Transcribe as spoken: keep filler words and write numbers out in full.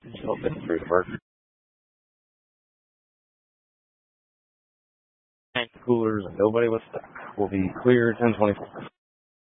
Open through the burger. Coolers and nobody was stuck. Will be clear ten twenty-four.